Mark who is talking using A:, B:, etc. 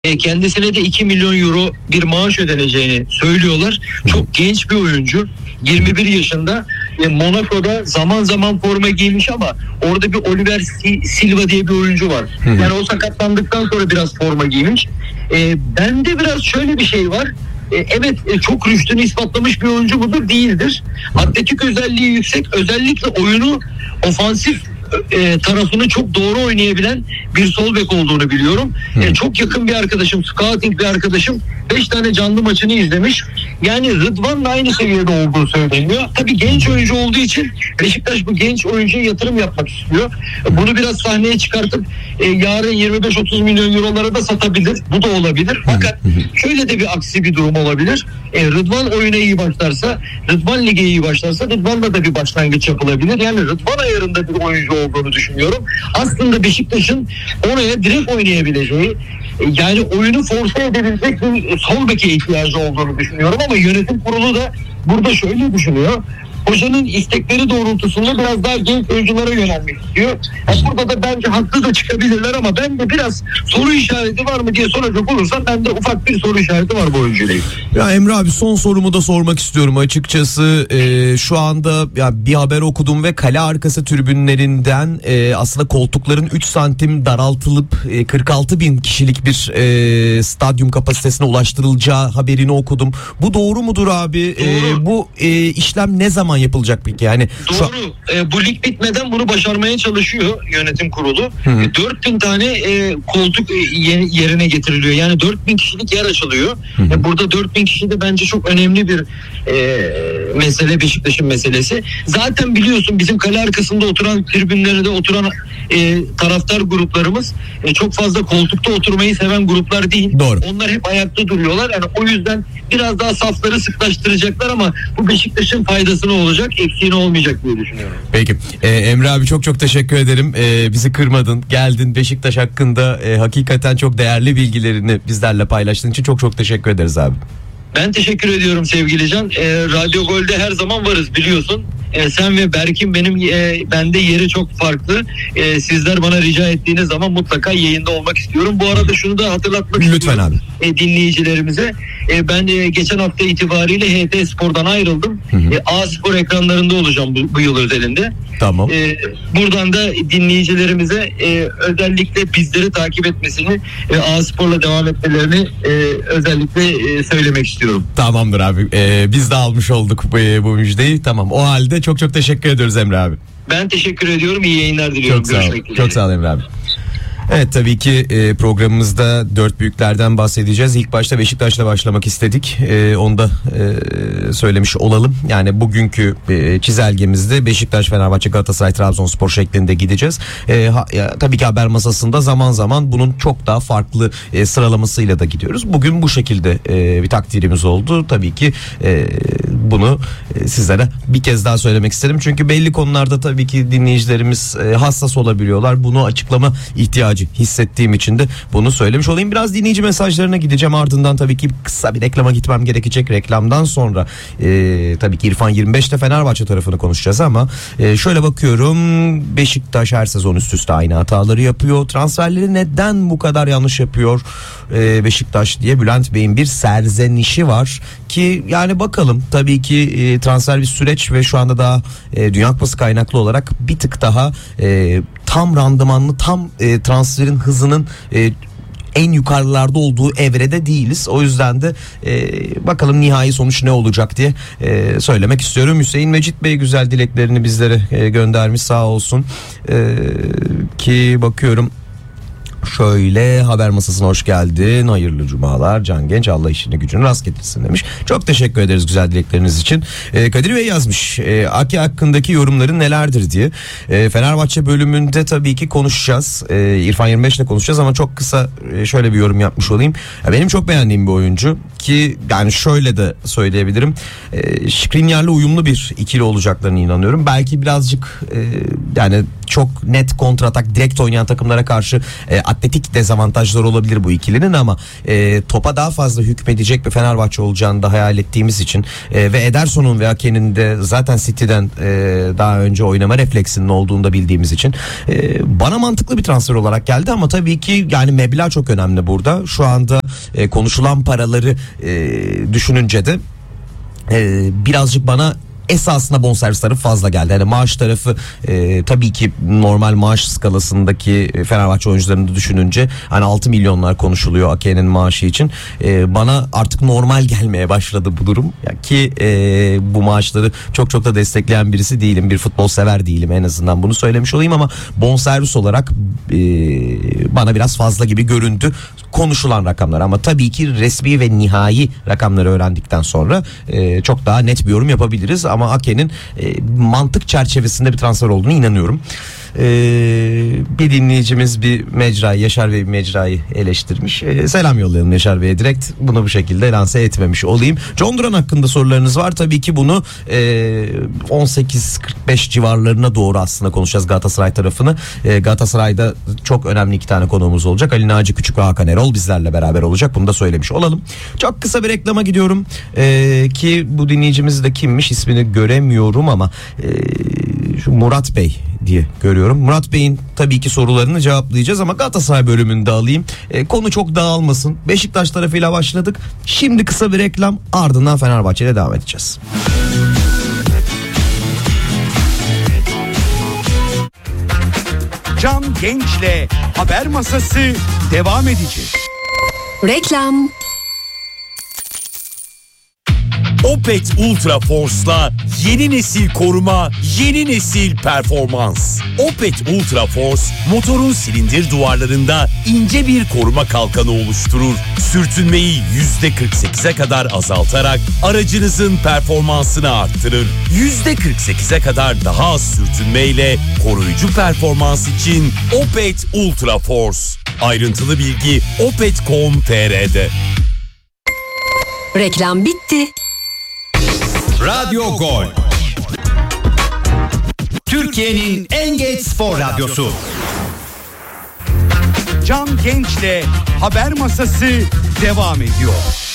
A: Kendisine de 2 milyon euro bir maaş ödeneceğini söylüyorlar. Çok genç bir oyuncu. 21 yaşında. Monaco'da zaman zaman forma giymiş ama orada bir Oliver Silva diye bir oyuncu var. Yani o sakatlandıktan sonra biraz forma giymiş. Bende biraz şöyle bir şey var. Evet, çok rüştünü ispatlamış bir oyuncu mudur? Değildir. Atletik özelliği yüksek. Özellikle oyunu ofansif tarafını çok doğru oynayabilen bir sol bek olduğunu biliyorum. Çok yakın bir arkadaşım, scouting bir arkadaşım 5 tane canlı maçını izlemiş. Yani Rıdvan'la aynı seviyede olduğu söyleniyor. Tabii genç oyuncu olduğu için Beşiktaş bu genç oyuncuya yatırım yapmak istiyor. Bunu biraz sahneye çıkartıp yarın 25-30 milyon eurolara da satabilir. Bu da olabilir. Fakat şöyle de bir aksi bir durum olabilir. Rıdvan oyuna iyi başlarsa, Rıdvan lige iyi başlarsa Rıdvan'la da bir başlangıç yapılabilir. Yani Rıdvan ayarında bir oyuncu olduğunu düşünüyorum. Aslında Beşiktaş'ın oraya direkt oynayabileceği, yani oyunu force edebilecek bir sol beke ihtiyacı olduğunu düşünüyorum ama yönetim kurulu da burada şöyle düşünüyor. Hocanın istekleri doğrultusunda biraz daha genç oyunculara yönelmek istiyor. Burada da bence haklı da çıkabilirler ama ben de biraz soru işareti var mı diye soracak olursam ben de ufak bir soru işareti var bu oyuncuyla.
B: Ya Emre abi, son sorumu da sormak istiyorum açıkçası. Şu anda ya bir haber okudum ve kale arkası tribünlerinden aslında koltukların 3 santim daraltılıp 46 bin kişilik bir stadyum kapasitesine ulaştırılacağı haberini okudum. Bu doğru mudur abi?
A: Doğru.
B: Bu işlem ne zaman yapılacak peki? Yani
A: doğru. Bu lig bitmeden bunu başarmaya çalışıyor yönetim kurulu. 4000 tane koltuk yerine getiriliyor. Yani 4000 kişilik yer açılıyor. Burada 4000 kişi de bence çok önemli bir mesele, Beşiktaş'ın meselesi. Zaten biliyorsun bizim kale arkasında oturan, tribünlerde oturan taraftar gruplarımız çok fazla koltukta oturmayı seven gruplar değil.
B: Doğru.
A: Onlar hep ayakta duruyorlar. Yani o yüzden biraz daha safları sıklaştıracaklar ama bu Beşiktaş'ın faydasına olacak, eksiğine olmayacak diye düşünüyorum.
B: Peki. Emre abi, çok teşekkür ederim. Bizi kırmadın, geldin, Beşiktaş hakkında hakikaten çok değerli bilgilerini bizlerle paylaştığın için çok teşekkür ederiz abi.
A: Ben teşekkür ediyorum sevgili Can. Radyo Gol'de her zaman varız biliyorsun. Sen ve Berk'in bende yeri çok farklı. Sizler bana rica ettiğiniz zaman mutlaka yayında olmak istiyorum. Bu arada şunu da hatırlatmak
B: Lütfen
A: istiyorum
B: abi.
A: Dinleyicilerimize. Ben geçen hafta itibariyle HT Spor'dan ayrıldım. A Spor ekranlarında olacağım bu yıl özelinde.
B: Tamam.
A: Buradan da dinleyicilerimize özellikle bizleri takip etmesini, A Spor'la devam etmelerini özellikle söylemek istiyorum.
B: Tamamdır abi. Biz de almış olduk bu müjdeyi. Tamam. O halde çok teşekkür ediyoruz Emre abi.
A: Ben teşekkür ediyorum. İyi yayınlar diliyorum.
B: Çok sağ ol. Çok sağ ol Emre abi. Evet, tabii ki programımızda dört büyüklerden bahsedeceğiz. İlk başta Beşiktaş'la başlamak istedik. Onu da söylemiş olalım. Yani bugünkü çizelgemizde Beşiktaş, Fenerbahçe, Galatasaray, Trabzonspor şeklinde gideceğiz. Tabii ki haber masasında zaman zaman bunun çok daha farklı sıralamasıyla da gidiyoruz. Bugün bu şekilde bir takdirimiz oldu. Tabii ki bunu sizlere bir kez daha söylemek istedim. Çünkü belli konularda tabii ki dinleyicilerimiz hassas olabiliyorlar. Bunu açıklama ihtiyacı hissettiğim için de bunu söylemiş olayım. Biraz dinleyici mesajlarına gideceğim, ardından tabii ki kısa bir reklama gitmem gerekecek. Reklamdan sonra tabii ki İrfan 25'te Fenerbahçe tarafını konuşacağız ama şöyle bakıyorum, Beşiktaş her sezon üst üste aynı hataları yapıyor. Transferleri neden bu kadar yanlış yapıyor Beşiktaş diye Bülent Bey'in bir serzenişi var ki yani bakalım, tabii ki transfer bir süreç ve şu anda daha Dünya Kupası kaynaklı olarak bir tık daha tam randımanlı, tam transferin hızının en yukarılarda olduğu evrede değiliz. O yüzden de bakalım nihai sonuç ne olacak diye söylemek istiyorum. Hüseyin Mecit Bey güzel dileklerini bizlere göndermiş, sağ olsun. Ki bakıyorum, şöyle, haber masasına hoş geldin, hayırlı cumalar Can Genç, Allah işini gücünü rast getirsin demiş. Çok teşekkür ederiz güzel dilekleriniz için. Kadir Bey yazmış, Aki hakkındaki yorumların nelerdir diye. Fenerbahçe bölümünde tabii ki konuşacağız, İrfan 25 ile konuşacağız ama çok kısa şöyle bir yorum yapmış olayım. Benim çok beğendiğim bir oyuncu ki yani şöyle de söyleyebilirim, Skriniar'la uyumlu bir ikili olacaklarına inanıyorum. Belki birazcık yani çok net kontratak direkt oynayan takımlara karşı atletik dezavantajları olabilir bu ikilinin ama topa daha fazla hükmedecek bir Fenerbahçe olacağını da hayal ettiğimiz için ve Ederson'un ve Ake'nin de zaten City'den daha önce oynama refleksinin olduğunu da bildiğimiz için bana mantıklı bir transfer olarak geldi ama tabii ki yani meblağ çok önemli burada. Şu anda konuşulan paraları düşününce de birazcık bana esasında bonservis tarafı fazla geldi. Yani maaş tarafı tabii ki normal maaş skalasındaki Fenerbahçe oyuncularını da düşününce hani 6 milyonlar konuşuluyor Ake'nin maaşı için. Bana artık normal gelmeye başladı bu durum. Ya ki bu maaşları çok da destekleyen birisi değilim. Bir futbol sever değilim, en azından bunu söylemiş olayım ama bonservis olarak bana biraz fazla gibi göründü konuşulan rakamlar, ama tabii ki resmi ve nihai rakamları öğrendikten sonra çok daha net bir yorum yapabiliriz ama Ake'nin mantık çerçevesinde bir transfer olduğunu inanıyorum. Bir dinleyicimiz bir mecrayı, Yaşar Bey bir mecrayı eleştirmiş. Selam yollayalım Yaşar Bey'e, direkt bunu bu şekilde lanse etmemiş olayım. John Duran hakkında sorularınız var. Tabii ki bunu 18.45 civarlarına doğru aslında konuşacağız, Galatasaray tarafını. Galatasaray'da çok önemli iki tane konuğumuz olacak. Ali Naci Küçük ve Hakan Erol bizlerle beraber olacak. Bunu da söylemiş olalım. Çok kısa bir reklama gidiyorum. Ki bu dinleyicimiz de kimmiş, ismini göremiyorum ama şu Murat Bey diye görüyorum. Murat Bey'in tabii ki sorularını cevaplayacağız ama Galatasaray bölümünü de alayım. Konu çok dağılmasın. Beşiktaş tarafıyla başladık. Şimdi kısa bir reklam, ardından Fenerbahçe'yle devam edeceğiz.
C: Can Genç'le Haber Masası devam edecek.
D: Reklam.
C: Opet Ultra Force'la yeni nesil koruma, yeni nesil performans. Opet Ultra Force motorun silindir duvarlarında ince bir koruma kalkanı oluşturur. Sürtünmeyi %48'e kadar azaltarak aracınızın performansını arttırır. %48'e kadar daha az sürtünmeyle koruyucu performans için Opet Ultra Force. Ayrıntılı bilgi opet.com.tr'de.
D: Reklam bitti.
E: Radyo Gol. Türkiye'nin en geç spor radyosu.
C: Can Genç'le Haber Masası devam ediyor.